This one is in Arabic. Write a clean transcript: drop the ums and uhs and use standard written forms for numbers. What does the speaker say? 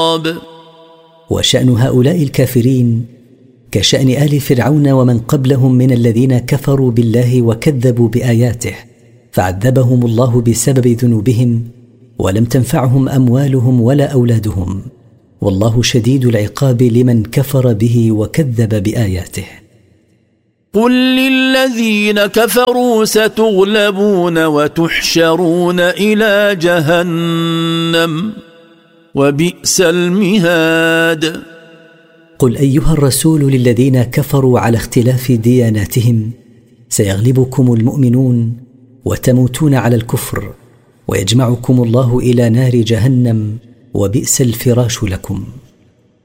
وشأن هؤلاء الكافرين كشأن آل فرعون ومن قبلهم من الذين كفروا بالله وكذبوا بآياته، فعذبهم الله بسبب ذنوبهم، ولم تنفعهم أموالهم ولا أولادهم، والله شديد العقاب لمن كفر به وكذب بآياته. قل للذين كفروا ستغلبون وتحشرون إلى جهنم وبئس المهاد. قل أيها الرسول للذين كفروا على اختلاف دياناتهم: سيغلبكم المؤمنون وتموتون على الكفر، ويجمعكم الله إلى نار جهنم، وبئس الفراش لكم.